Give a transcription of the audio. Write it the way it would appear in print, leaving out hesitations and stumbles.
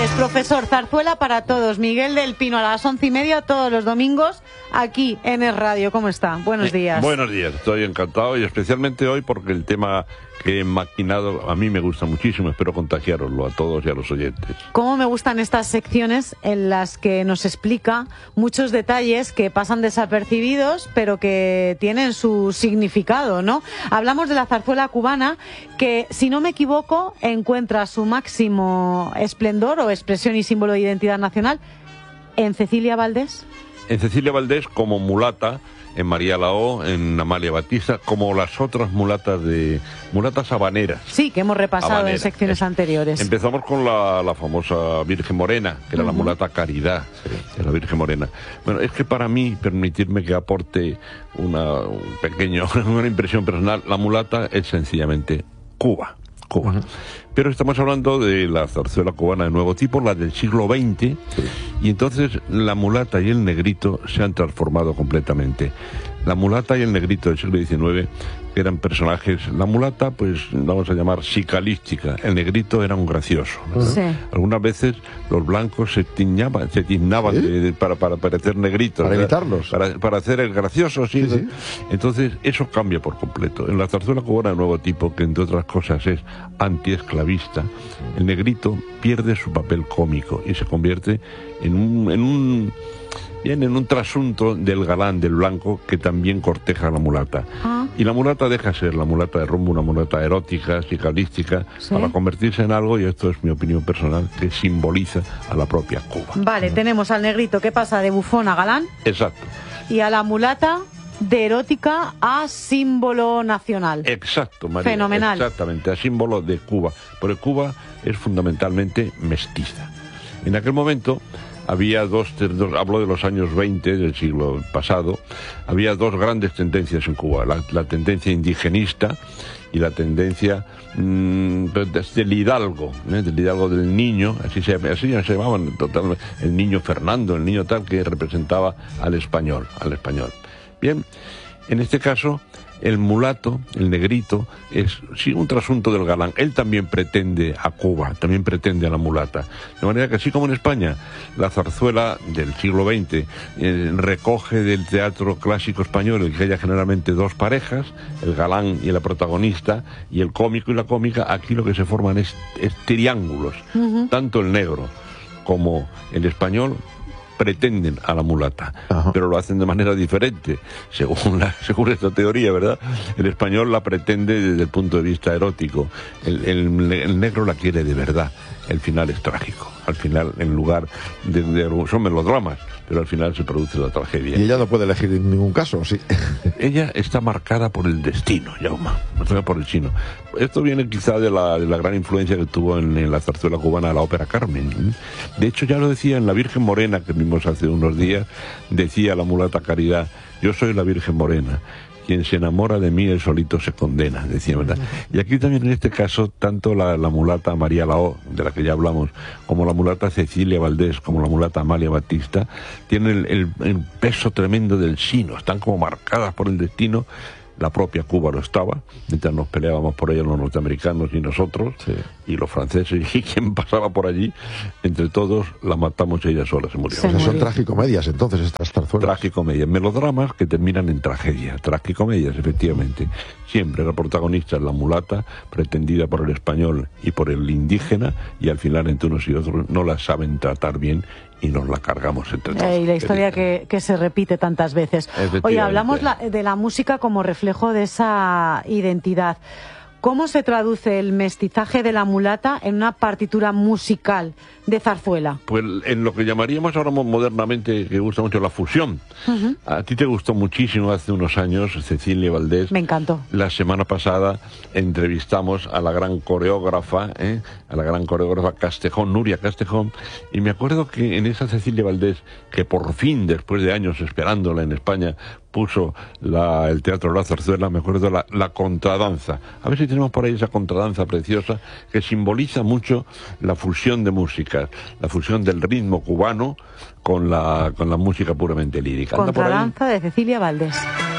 Morales, profesor, zarzuela para todos. Miguel del Pino a las 11:30 todos los domingos aquí en Es Radio. ¿Cómo está? Buenos días. Buenos días, estoy encantado y especialmente hoy porque el tema que he maquinado a mí me gusta muchísimo. Espero contagiaroslo a todos y a los oyentes. Cómo me gustan estas secciones en las que nos explica muchos detalles que pasan desapercibidos pero que tienen su significado, ¿no? Hablamos de la zarzuela cubana que, si no me equivoco, encuentra su máximo esplendor o expresión y símbolo de identidad nacional en Cecilia Valdés. En Cecilia Valdés como mulata, en María Lao, en Amalia Batista, como las otras mulatas habaneras. Sí, que hemos repasado en secciones anteriores. Empezamos con la famosa Virgen Morena, que era la mulata Caridad, de la Virgen Morena. Bueno, es que para mí, permitirme que aporte una impresión personal, la mulata es sencillamente Cuba. Pero estamos hablando de la zarzuela cubana de nuevo tipo, la del siglo XX, y entonces la mulata y el negrito se han transformado completamente. La mulata y el negrito del siglo XIX eran personajes, la mulata pues vamos a llamar sicalística, el negrito era un gracioso, ¿no? Sí. Algunas veces los blancos se tiznaban para parecer negritos, para imitarlos, para hacer el gracioso, sí. Entonces eso cambia por completo. En la zarzuela cubana de nuevo tipo, que entre otras cosas es antiesclavista, el negrito pierde su papel cómico y se convierte en un trasunto del galán, del blanco, que también corteja a la mulata. Y la mulata deja de ser la mulata de rumbo, una mulata erótica, psicalística, para convertirse en algo, y esto es mi opinión personal, que simboliza a la propia Cuba. Vale, tenemos al negrito que pasa de bufón a galán. Exacto. Y a la mulata de erótica a símbolo nacional. Exacto, María. Fenomenal. Exactamente, a símbolo de Cuba. Porque Cuba es fundamentalmente mestiza. En aquel momento había hablo de los años 20 del siglo pasado, había dos grandes tendencias en Cuba, la tendencia indigenista y la tendencia del hidalgo, del niño, así se llamaban totalmente, el niño Fernando, el niño tal, que representaba al español. Bien, en este caso, el mulato, el negrito, es un trasunto del galán. Él también pretende a Cuba, también pretende a la mulata. De manera que, así como en España, la zarzuela del siglo XX recoge del teatro clásico español el que haya generalmente dos parejas, el galán y la protagonista, y el cómico y la cómica, aquí lo que se forman es triángulos. Tanto el negro como el español pretenden a la mulata, pero lo hacen de manera diferente, según esta teoría, ¿verdad? El español la pretende desde el punto de vista erótico, el negro la quiere de verdad. El final es trágico. Al final, en lugar son melodramas, pero al final se produce la tragedia. Y ella no puede elegir en ningún caso, ¿sí? Ella está marcada por el destino, Jaume, por el chino. Esto viene quizá de la gran influencia que tuvo en la zarzuela cubana la ópera Carmen. De hecho, ya lo decía en La Virgen Morena, que vimos hace unos días, decía la mulata Caridad: yo soy la Virgen Morena. Quien se enamora de mí, el solito se condena, decía, ¿verdad? Y aquí también, en este caso, tanto la mulata María Lao, de la que ya hablamos, como la mulata Cecilia Valdés, como la mulata Amalia Batista, tienen el peso tremendo del sino, están como marcadas por el destino. La propia Cuba lo estaba, mientras nos peleábamos por ella los norteamericanos y nosotros, y los franceses, y quien pasaba por allí, entre todos la matamos y ella sola se murió. Son tragicomedias, entonces, estas zarzuelas. Tragicomedias, melodramas que terminan en tragedia, tragicomedias, efectivamente. Siempre la protagonista es la mulata, pretendida por el español y por el indígena, y al final entre unos y otros no la saben tratar bien y nos la cargamos entre todos. Y la historia que se repite tantas veces. Oye, hablamos de la música como reflejo de esa identidad. ¿Cómo se traduce el mestizaje de la mulata en una partitura musical de zarzuela? Pues en lo que llamaríamos ahora modernamente, que gusta mucho, la fusión. A ti te gustó muchísimo hace unos años, Cecilia Valdés. Me encantó. La semana pasada entrevistamos a la gran coreógrafa, Castejón, Nuria Castejón, y me acuerdo que en esa Cecilia Valdés, que por fin, después de años esperándola en España, puso el Teatro de la Zarzuela, me acuerdo la contradanza. A ver si tenemos por ahí esa contradanza preciosa que simboliza mucho la fusión de músicas, la fusión del ritmo cubano con la música puramente lírica. Contradanza de Cecilia Valdés.